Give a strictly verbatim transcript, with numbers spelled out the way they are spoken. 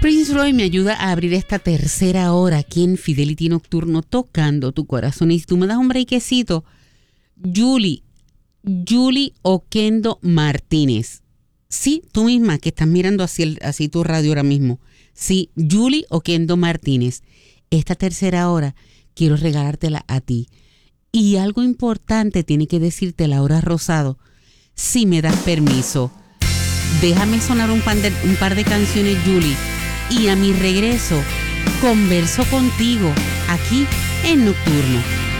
Prince Roy me ayuda a abrir esta tercera hora aquí en Fidelity Nocturno, tocando tu corazón. Y si tú me das un brequecito, Julie, Julie Oquendo Martínez. Sí, tú misma que estás mirando así, el, así tu radio ahora mismo. Sí, Julie Oquendo Martínez. Esta tercera hora quiero regalártela a ti. Y algo importante tiene que decirte Laura Rosado, si me das permiso. Déjame sonar un par de, un par de canciones, Julie. Y a mi regreso, converso contigo aquí en Nocturno.